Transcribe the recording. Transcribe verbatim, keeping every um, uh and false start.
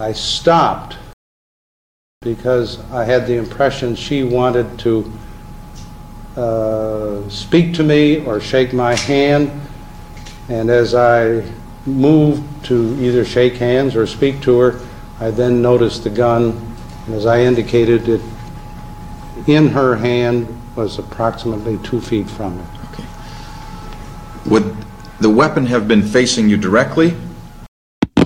I stopped because I had the impression she wanted to uh, speak to me or shake my hand, and as I moved to either shake hands or speak to her, I then noticed the gun, and as I indicated, it in her hand was approximately two feet from it. Okay. Would the weapon have been facing you directly,